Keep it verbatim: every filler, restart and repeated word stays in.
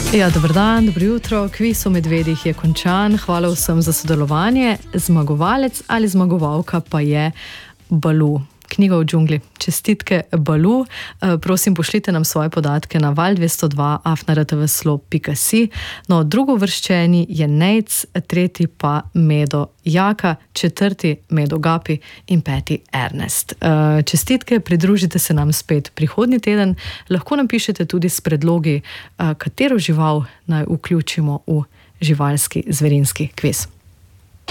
Ja, dober dan, dobro jutro. Kviz o medvedih je končan. Hvala vsem za sodelovanje. Zmagovalec ali zmagovalka pa je Baloo. Knjiga v džungli. Čestitke Baloo. Prosim, pošljite nam svoje podatke na val dvesto dva afna r t v slo pika si. No, drugovrščeni je Nejc, tretji pa Medo Jaka, četrti Medo Gapi in peti Ernest. Čestitke, pridružite se nam spet prihodnji teden. Lahko nam pišete tudi s predlogi, katero žival naj vključimo v živalski zverinski kviz.